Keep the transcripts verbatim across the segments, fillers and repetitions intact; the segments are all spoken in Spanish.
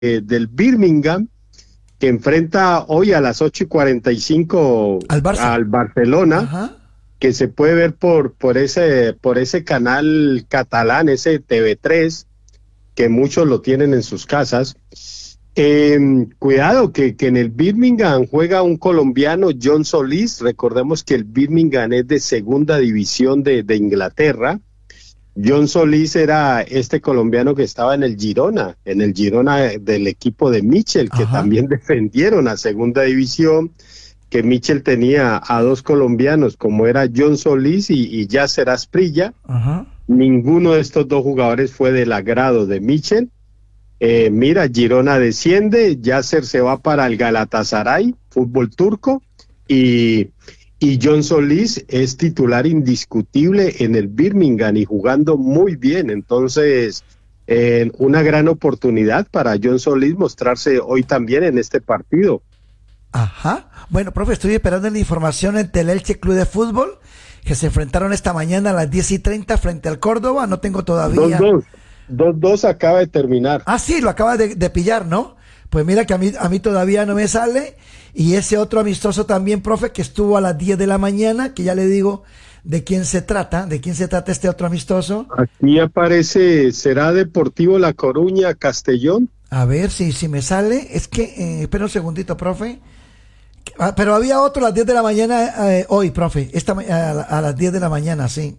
eh, del Birmingham, que enfrenta hoy a las ocho y cuarenta y cinco al, Barça. al Barcelona. Ajá. Que se puede ver por, por, ese, por ese canal catalán, ese T V tres, que muchos lo tienen en sus casas. Eh, cuidado, que, que en el Birmingham juega un colombiano, John Solís. Recordemos que el Birmingham es de segunda división de, de Inglaterra. John Solís era este colombiano que estaba en el Girona, en el Girona del equipo de Michel, que Ajá. también defendieron a segunda división, que Michel tenía a dos colombianos, como era John Solís y, y Yasser Asprilla. Ajá. Ninguno de estos dos jugadores fue del agrado de Michel. Eh, mira, Girona desciende, Yasser se va para el Galatasaray, fútbol turco, y, y John Solís es titular indiscutible en el Birmingham y jugando muy bien. Entonces, eh, una gran oportunidad para John Solís mostrarse hoy también en este partido. Ajá. Bueno, profe, estoy esperando la información entre el Elche Club de Fútbol, que se enfrentaron esta mañana a las diez y treinta frente al Córdoba. No tengo todavía. dos dos. dos dos acaba de terminar. Ah, sí, lo acaba de, de pillar, ¿no? Pues mira que a mí, a mí todavía no me sale. Y ese otro amistoso también, profe, que estuvo a las diez de la mañana, que ya le digo de quién se trata, de quién se trata este otro amistoso. Aquí aparece, ¿será Deportivo La Coruña, Castellón? A ver si, si me sale. Es que, eh, espera un segundito, profe. Ah, pero había otro a las diez de la mañana eh, hoy, profe. Esta, a, a las diez de la mañana, sí.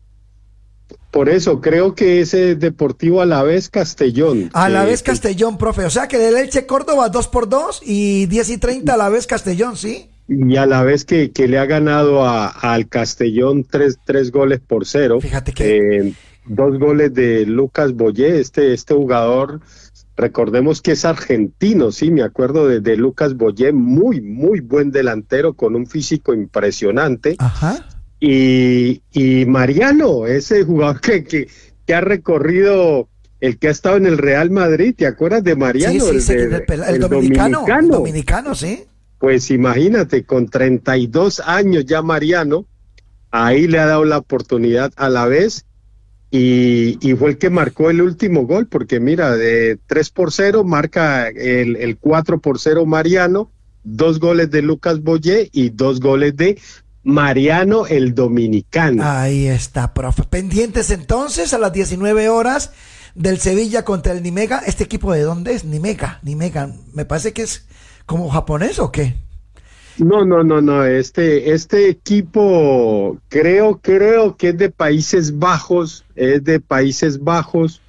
Por eso, creo que ese Deportivo Alavés Castellón. A la eh, vez Castellón, profe. O sea que del Elche Córdoba dos por dos y diez y treinta a la vez Castellón, ¿sí? Y a la vez que, que le ha ganado a, al Castellón tres, tres goles por cero. Fíjate que... Eh, dos goles de Lucas Boyé, este, este jugador, recordemos que es argentino, sí, me acuerdo de, de Lucas Boyé, muy, muy buen delantero con un físico impresionante. Ajá. Y, y Mariano, ese jugador que, que, que ha recorrido, el que ha estado en el Real Madrid, ¿te acuerdas de Mariano? Sí, sí, el, sí, de, el, el, el el dominicano, dominicano. el dominicano, sí. Pues imagínate, con treinta y dos años ya Mariano, ahí le ha dado la oportunidad a la vez y, y fue el que marcó el último gol, porque mira, de tres por cero marca el, el cuatro por cero Mariano, dos goles de Lucas Boyé y dos goles de Mariano el dominicano. Ahí está, profe. Pendientes entonces a las diecinueve horas del Sevilla contra el Nimega. ¿Este equipo de dónde es? Nimega, Nimega. Me parece que es como japonés o qué. No, no, no, no. Este, este equipo creo, creo que es de Países Bajos, es de Países Bajos.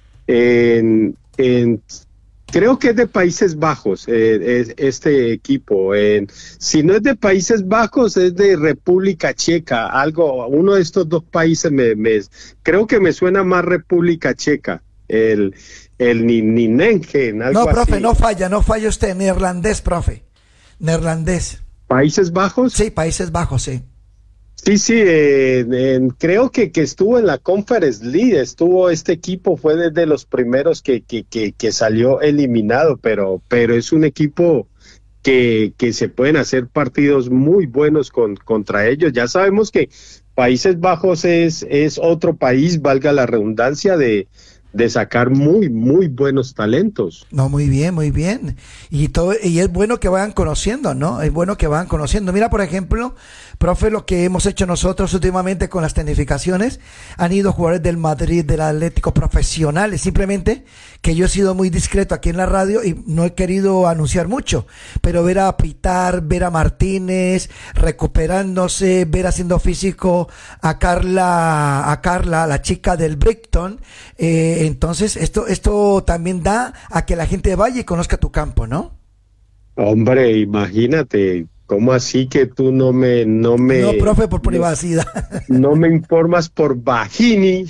En, en Creo que es de Países Bajos, eh, es este equipo. Eh, si no es de Países Bajos, es de República Checa. Algo, uno de estos dos países me, me creo que me suena más República Checa. El, el Ninengen, algo No, profe, así. no falla, no falla usted. Neerlandés, profe. Neerlandés. ¿Países Bajos? Sí, Países Bajos, sí. Sí, sí, eh, eh, creo que, que estuvo en la Conference League, estuvo este equipo, fue desde los primeros que, que, que, que salió eliminado, pero, pero es un equipo que, que se pueden hacer partidos muy buenos con, contra ellos. Ya sabemos que Países Bajos es, es otro país, valga la redundancia, de, de sacar muy, muy buenos talentos. No, muy bien, muy bien. Y todo, y es bueno que vayan conociendo, ¿no? Es bueno que vayan conociendo. Mira, por ejemplo, profe, lo que hemos hecho nosotros últimamente con las tecnificaciones, han ido jugadores del Madrid, del Atlético, profesionales, simplemente que yo he sido muy discreto aquí en la radio y no he querido anunciar mucho, pero ver a Pitar, ver a Martínez recuperándose, ver haciendo físico a Carla, a Carla, la chica del Brighton, eh, entonces esto, esto también da a que la gente vaya y conozca tu campo, ¿no? Hombre, imagínate. ¿Cómo así que tú no me... No, me, no profe, por privacidad. No, no me informas por Bajini,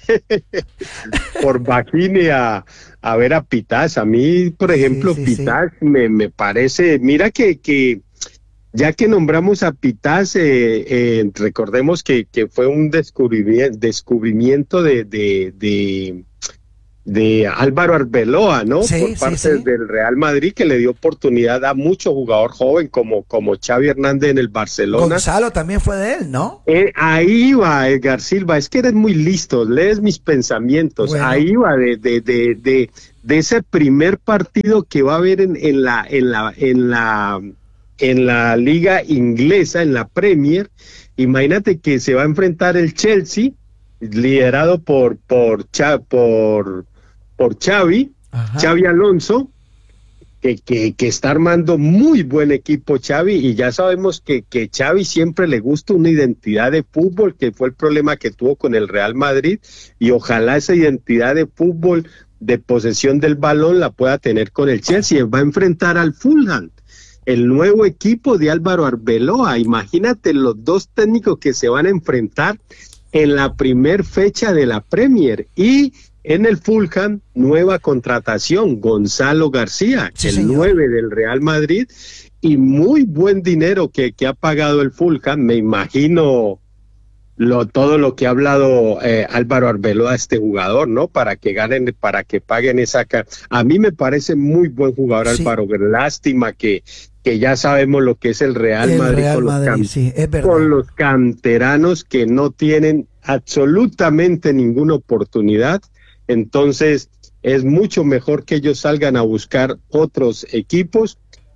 por Bajini a, a ver a Pitaz. A mí, por ejemplo, sí, sí, Pitaz sí. Me, me parece... Mira que, que ya que nombramos a Pitaz, eh, eh, recordemos que, que fue un descubrimiento, descubrimiento de... de, de de Álvaro Arbeloa, ¿no? Sí, por parte sí, sí. del Real Madrid, que le dio oportunidad a mucho jugador joven como, como Xavi Hernández en el Barcelona. Gonzalo también fue de él, ¿no? Eh, ahí va, Edgar Silva, es que eres muy listo, lees mis pensamientos, bueno. Ahí va de, de, de, de, de ese primer partido que va a haber en, en la en la en la en la liga inglesa, en la Premier. Imagínate que se va a enfrentar el Chelsea, liderado por por Cha, por por Xavi, Ajá. Xavi Alonso, que, que, que está armando muy buen equipo Xavi, y ya sabemos que, que Xavi siempre le gusta una identidad de fútbol, que fue el problema que tuvo con el Real Madrid, y ojalá esa identidad de fútbol, de posesión del balón, la pueda tener con el Chelsea. Va a enfrentar al Fulham, el nuevo equipo de Álvaro Arbeloa. Imagínate los dos técnicos que se van a enfrentar en la primer fecha de la Premier. Y en el Fulham, nueva contratación, Gonzalo García, sí, el señor. nueve del Real Madrid, y muy buen dinero que, que ha pagado el Fulham. Me imagino lo todo lo que ha hablado eh, Álvaro Arbeloa a este jugador, ¿no? Para que ganen, para que paguen esa... A mí me parece muy buen jugador, sí. Álvaro. Lástima que, que ya sabemos lo que es el Real el Madrid, Real con, Madrid los sí, es verdad. con los canteranos que no tienen absolutamente ninguna oportunidad. Entonces es mucho mejor que ellos salgan a buscar otros equipos.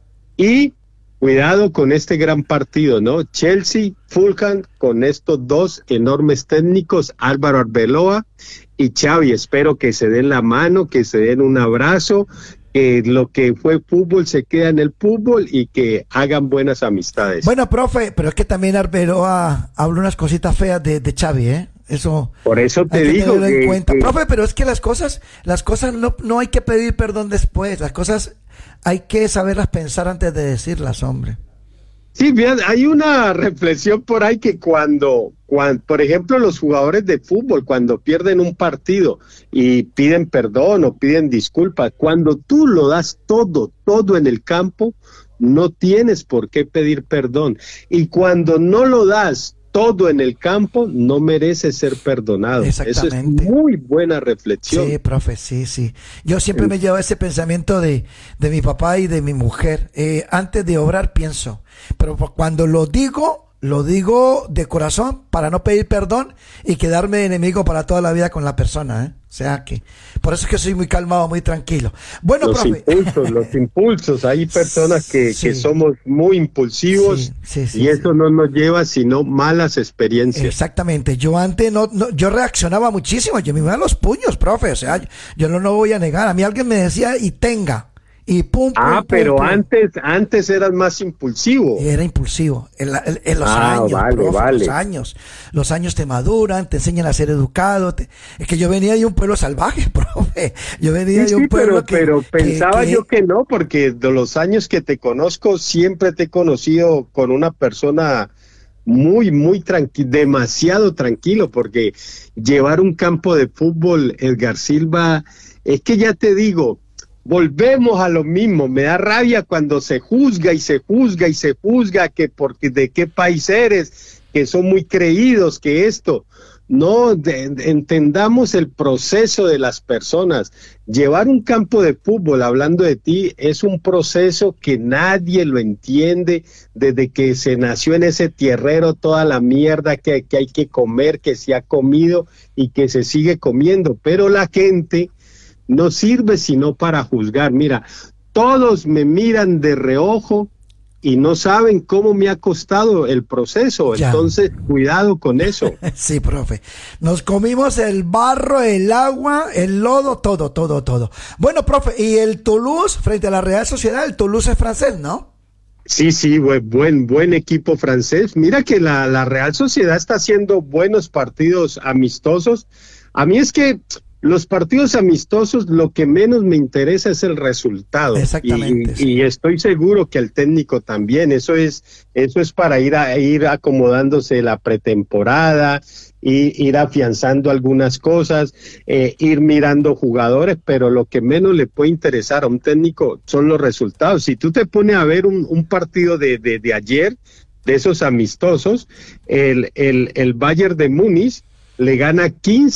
Y cuidado con este gran partido, ¿no? Chelsea, Fulham, con estos dos enormes técnicos, Álvaro Arbeloa y Xavi. Espero que se den la mano, que se den un abrazo, que lo que fue fútbol se queda en el fútbol y que hagan buenas amistades. Bueno, profe, pero es que también Arbeloa habló unas cositas feas de, de Xavi, ¿eh? Eso. Por eso te hay que digo tenerlo que, en cuenta. que... Profe, pero es que las cosas, las cosas no, no hay que pedir perdón después. Las cosas hay que saberlas pensar antes de decirlas, hombre. Sí, bien, hay una reflexión por ahí que cuando, cuando, por ejemplo, los jugadores de fútbol, cuando pierden un partido y piden perdón o piden disculpas, cuando tú lo das todo, todo en el campo, no tienes por qué pedir perdón. Y cuando no lo das todo en el campo, no merece ser perdonado. Eso es muy buena reflexión. Sí, profe, sí, sí. Yo siempre sí. me llevo ese pensamiento de, de mi papá y de mi mujer. Eh, antes de obrar pienso, pero cuando lo digo, lo digo de corazón para no pedir perdón y quedarme enemigo para toda la vida con la persona, ¿eh? O sea que, por eso es que soy muy calmado, muy tranquilo. Bueno, los profe. impulsos, los impulsos. Hay personas que, sí. que somos muy impulsivos, sí, sí, sí, y eso sí. no nos lleva sino malas experiencias. Exactamente. Yo antes no, no yo reaccionaba muchísimo. Yo me iba a los puños, profe. O sea, yo no lo voy a negar. A mí alguien me decía y tenga. Y pum, pum, ah, pum, pero pum. antes antes eras más impulsivo. Era impulsivo. En, la, en, en los ah, años, vale, profe, vale. los años. Los años te maduran, te enseñan a ser educado. Te... Es que yo venía de un pueblo salvaje, profe. Yo venía sí, de un sí, pueblo pero, que... Pero pensaba que, yo que no, porque de los años que te conozco, siempre te he conocido con una persona muy, muy tranquilo, demasiado tranquilo, porque llevar un campo de fútbol, Edgar Silva, es que ya te digo... Volvemos a lo mismo, me da rabia cuando se juzga y se juzga y se juzga que porque de qué país eres, que son muy creídos, que esto, no, de, de, entendamos el proceso de las personas. Llevar un campo de fútbol, hablando de ti, es un proceso que nadie lo entiende desde que se nació en ese tierrero, toda la mierda que, que hay que comer, que se ha comido y que se sigue comiendo, pero la gente... no sirve sino para juzgar. Mira, todos me miran de reojo y no saben cómo me ha costado el proceso. Ya. Entonces, cuidado con eso. Sí, profe. Nos comimos el barro, el agua, el lodo, todo, todo, todo. Bueno, profe, y el Toulouse frente a la Real Sociedad, el Toulouse es francés, ¿no? Sí, sí, buen, buen equipo francés. Mira que la, la Real Sociedad está haciendo buenos partidos amistosos. A mí es que los partidos amistosos, lo que menos me interesa es el resultado. Exactamente. Y, sí. y estoy seguro que el técnico también. Eso es, eso es para ir a ir acomodándose la pretemporada, y ir afianzando algunas cosas, eh, ir mirando jugadores, pero lo que menos le puede interesar a un técnico son los resultados. Si tú te pones a ver un, un partido de, de, de ayer, de esos amistosos, el, el, el Bayern de Múnich le gana quince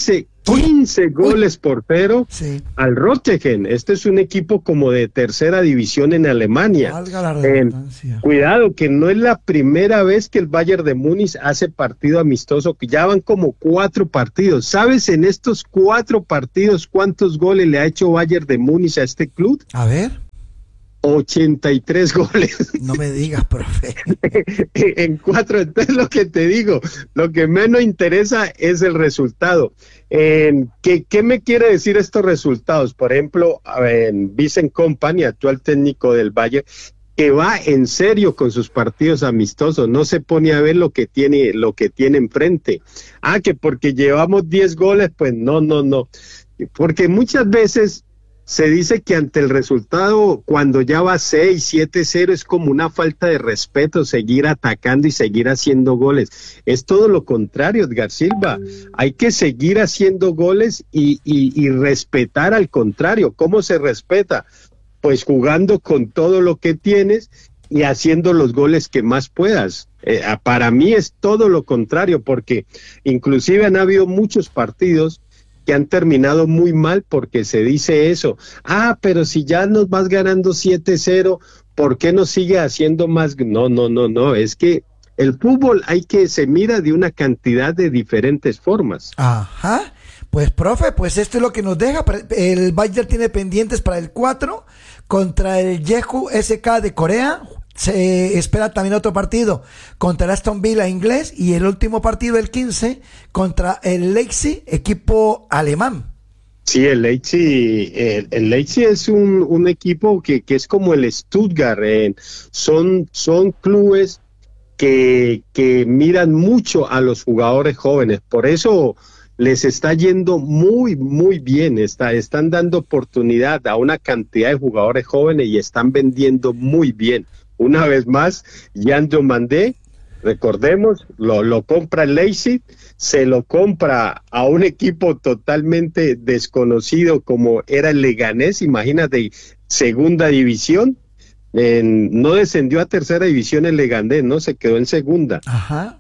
quince uy, goles uy. por cero sí. al Rotterdam. Este es un equipo como de tercera división en Alemania. Eh, cuidado, que no es la primera vez que el Bayern de Múnich hace partido amistoso, que ya van como cuatro partidos. ¿Sabes en estos cuatro partidos cuántos goles le ha hecho Bayern de Múnich a este club? A ver. ochenta y tres goles. No me digas, profe. En cuatro, entonces lo que te digo, lo que menos interesa es el resultado. Eh, ¿qué, ¿Qué me quiere decir estos resultados? Por ejemplo, en Vincent Kompany, actual técnico del Bayern, que va en serio con sus partidos amistosos, no se pone a ver lo que tiene, lo que tiene enfrente. Ah, que porque llevamos diez goles, pues no, no, no. Porque muchas veces se dice que ante el resultado, cuando ya va seis, siete cero, es como una falta de respeto seguir atacando y seguir haciendo goles. Es todo lo contrario, Edgar Silva. Hay que seguir haciendo goles y, y, y respetar al contrario. ¿Cómo se respeta? Pues jugando con todo lo que tienes y haciendo los goles que más puedas. Eh, para mí es todo lo contrario, porque inclusive han habido muchos partidos que han terminado muy mal porque se dice eso. Ah, pero si ya nos vas ganando siete cero, ¿por qué no sigue haciendo más? No, no, no, no, es que el fútbol hay que se mira de una cantidad de diferentes formas. Ajá, pues profe, pues esto es lo que nos deja. El Bayern tiene pendientes para el cuatro contra el Jeju S K de Corea. Se espera también otro partido contra el Aston Villa inglés y el último partido el quince contra el Leipzig, equipo alemán. Sí, el Leipzig, el, el Leipzig es un, un equipo que, que es como el Stuttgart, eh, son, son clubes que, que miran mucho a los jugadores jóvenes, por eso les está yendo muy, muy bien, está, están dando oportunidad a una cantidad de jugadores jóvenes y están vendiendo muy bien. Una vez más, Jan Diomandé, recordemos, lo, lo compra el Leipzig, se lo compra a un equipo totalmente desconocido como era el Leganés, imagínate, segunda división, en, no descendió a tercera división el Leganés, no, se quedó en segunda. Ajá.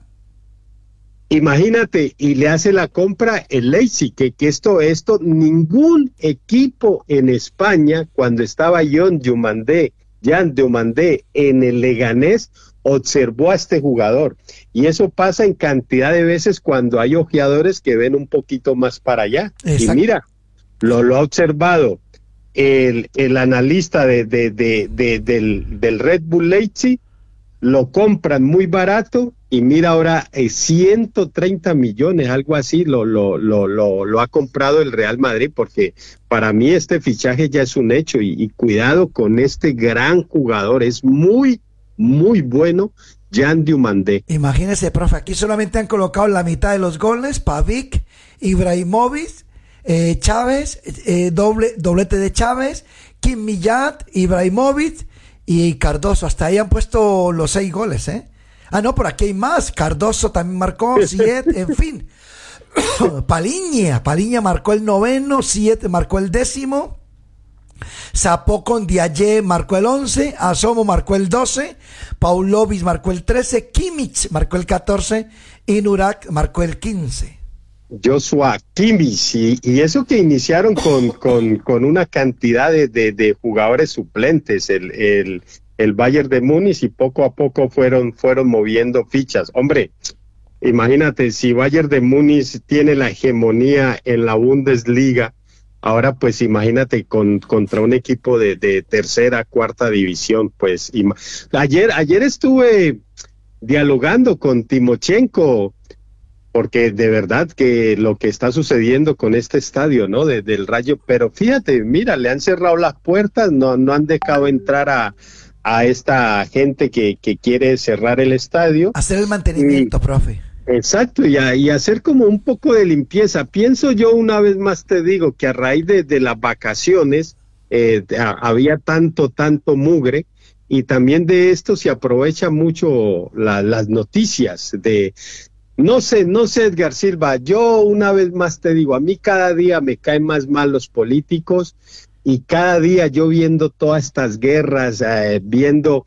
Imagínate, y le hace la compra el Leipzig, que, que esto, esto, ningún equipo en España, cuando estaba Jan Diomandé, Jan Diomandé en el Leganés, observó a este jugador, y eso pasa en cantidad de veces cuando hay ojeadores que ven un poquito más para allá. Exacto. Y mira, lo, lo ha observado el, el analista de, de, de, de, del, del Red Bull Leipzig, lo compran muy barato y mira ahora eh, ciento treinta millones, algo así, lo, lo, lo, lo, lo ha comprado el Real Madrid, porque para mí este fichaje ya es un hecho y, y cuidado con este gran jugador, es muy, muy bueno, Jan Diomandé. Imagínese, profe, aquí solamente han colocado la mitad de los goles, Pavic, Ibrahimovic, eh, Chávez, eh, doble, doblete de Chávez, Kim Millat, Ibrahimovic y Cardoso, hasta ahí han puesto los seis goles, ¿eh? Ah, no, por aquí hay más, Cardoso también marcó, Siet, en fin. Paliña, Paliña marcó el noveno, Siet marcó el décimo, Zapocon Diaye marcó el once, Asomo marcó el doce, Paulovic marcó el trece, Kimmich marcó el catorce y Nurak marcó el quince. Joshua Kimmich, y, y eso que iniciaron con, con, con una cantidad de, de, de jugadores suplentes, el, el, el Bayern de Múnich, y poco a poco fueron, fueron moviendo fichas. Hombre, imagínate, si Bayern de Múnich tiene la hegemonía en la Bundesliga, ahora pues imagínate con, contra un equipo de, de tercera, cuarta división, pues ima- ayer, ayer estuve dialogando con Timochenko, porque de verdad que lo que está sucediendo con este estadio, ¿no? De, del Rayo, pero fíjate, mira, le han cerrado las puertas, no, no han dejado entrar a, a esta gente que, que quiere cerrar el estadio. Hacer el mantenimiento, y, profe. Exacto, y, a, y hacer como un poco de limpieza. Pienso yo, una vez más te digo, que a raíz de, de las vacaciones eh, a, había tanto, tanto mugre, y también de esto se aprovecha mucho la, las noticias de... No sé, no sé, Edgar Silva, yo una vez más te digo, a mí cada día me caen más mal los políticos y cada día yo viendo todas estas guerras, eh, viendo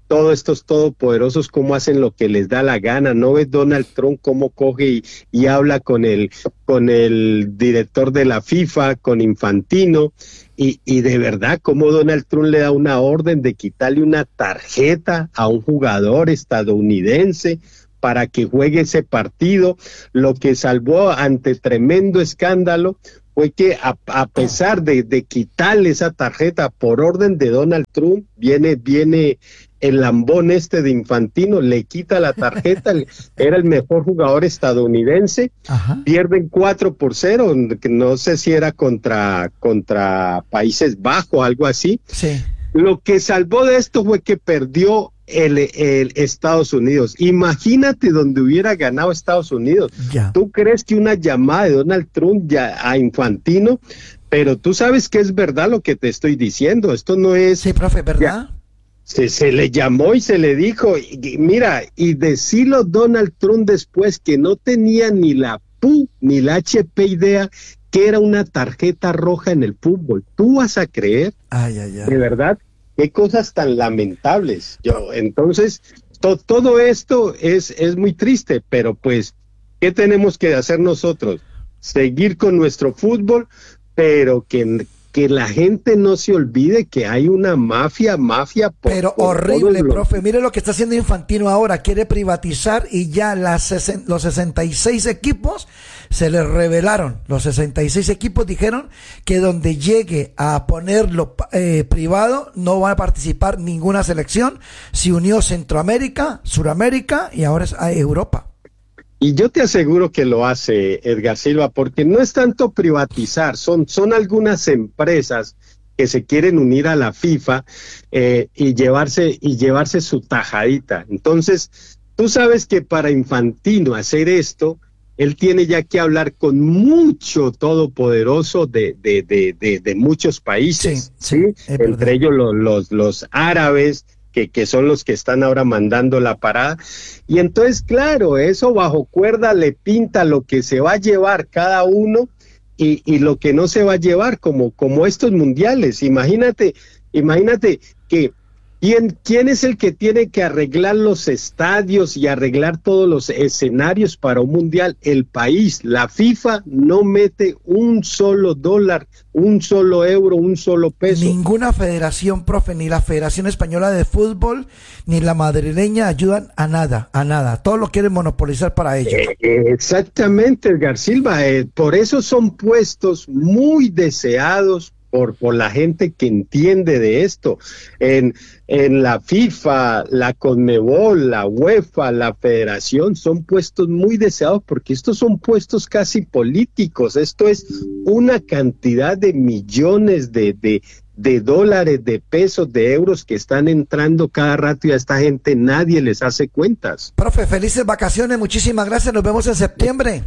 todos estos todopoderosos cómo hacen lo que les da la gana. ¿No ves Donald Trump cómo coge y, y habla con el, con el director de la FIFA, con Infantino? Y, y de verdad, cómo Donald Trump le da una orden de quitarle una tarjeta a un jugador estadounidense para que juegue ese partido. Lo que salvó ante tremendo escándalo fue que a, a pesar de, de quitarle esa tarjeta por orden de Donald Trump, viene, viene el lambón este de Infantino, le quita la tarjeta, era el mejor jugador estadounidense. Ajá. Pierden cuatro por cero, no sé si era contra, contra Países Bajos, algo así. Sí. Lo que salvó de esto fue que perdió el, el Estados Unidos. Imagínate donde hubiera ganado Estados Unidos. Ya. ¿Tú crees que una llamada de Donald Trump ya a Infantino? Pero tú sabes que es verdad lo que te estoy diciendo. Esto no es... Sí, profe, ¿verdad? Ya, se, se le llamó y se le dijo, y, mira, y decirlo Donald Trump después que no tenía ni la P U ni la H P idea que era una tarjeta roja en el fútbol. ¿Tú vas a creer? Ay, ay, ay. De verdad, qué cosas tan lamentables. Yo, entonces, to, todo esto es, es muy triste, pero pues, ¿qué tenemos que hacer nosotros? Seguir con nuestro fútbol, pero que, que la gente no se olvide que hay una mafia, mafia. Por, pero por horrible, profe. Mire lo que está haciendo Infantino ahora. Quiere privatizar y ya las los sesenta y seis equipos se les revelaron. Los sesenta y seis equipos dijeron que donde llegue a ponerlo eh, privado no va a participar ninguna selección. Se unió Centroamérica, Suramérica y ahora es a Europa. Y yo te aseguro que lo hace Edgar Silva, porque no es tanto privatizar, son, son algunas empresas que se quieren unir a la FIFA eh, y llevarse y llevarse su tajadita. Entonces, tú sabes que para Infantino hacer esto, él tiene ya que hablar con mucho todopoderoso de, de, de, de, de muchos países, ¿sí? ¿sí? Entre verdad. ellos los, los, los árabes, Que, que son los que están ahora mandando la parada, y entonces claro, eso bajo cuerda le pinta lo que se va a llevar cada uno y, y lo que no se va a llevar, como, como estos mundiales. Imagínate, imagínate que ¿quién, quién es el que tiene que arreglar los estadios y arreglar todos los escenarios para un mundial? El país. La FIFA no mete un solo dólar, un solo euro, un solo peso. Ninguna federación, profe, ni la Federación Española de Fútbol, ni la madrileña ayudan a nada, a nada. Todo lo quieren monopolizar para ellos. Eh, exactamente, Edgar Silva. Eh, por eso son puestos muy deseados por, por la gente que entiende de esto. En, en la FIFA, la CONMEBOL, la UEFA, la Federación, son puestos muy deseados porque estos son puestos casi políticos. Esto es una cantidad de millones de, de, de dólares, de pesos, de euros que están entrando cada rato y a esta gente nadie les hace cuentas. Profe, felices vacaciones, muchísimas gracias, nos vemos en septiembre.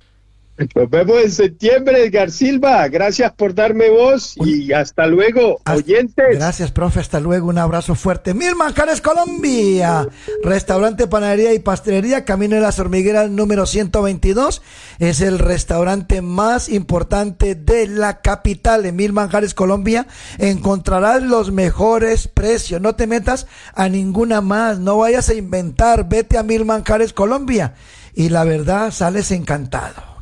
Nos vemos en septiembre, Edgar Silva. Gracias por darme voz y hasta luego, hasta, oyentes. Gracias, profe. Hasta luego. Un abrazo fuerte. Mil Manjares, Colombia. Restaurante, panadería y pastelería, Camino de las Hormigueras número ciento veintidós. Es el restaurante más importante de la capital. En Mil Manjares, Colombia, encontrarás los mejores precios. No te metas a ninguna más. No vayas a inventar. Vete a Mil Manjares, Colombia. Y la verdad, sales encantado.